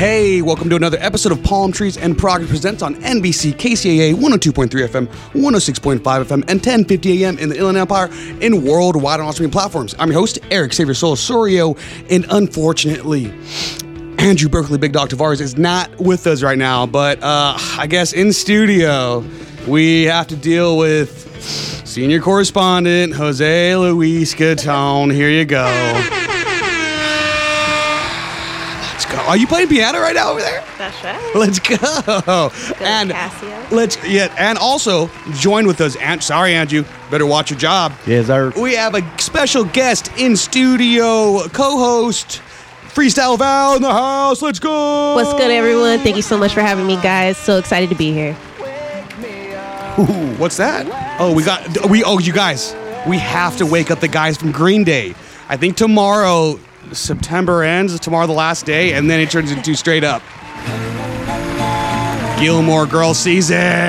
Hey, welcome to another episode of Palm Trees and Progress Presents on NBC KCAA 102.3 FM, 106.5 FM, and 1050 AM in the Inland Empire and worldwide on all streaming platforms. I'm your host, Eric Xavier Solis-Sorio, and unfortunately, Andrew Berkeley Big Dog Tavares is not with us right now, but I guess in studio, we have to deal with senior correspondent Jose Luis Gatone. Here you go. Let's go. Are you playing piano right now over there? That's right. Let's go. And Casio. and also join with us. Sorry, Andrew. Better watch your job. Yes, sir. We have a special guest in studio, co-host Freestyle Val in the house. Let's go. What's good, everyone? Thank you so much for having me, guys. So excited to be here. Ooh, what's that? You guys, we have to wake up the guys from Green Day. I think tomorrow September ends, tomorrow the last day, and then it turns into Straight Up. Gilmore Girls season.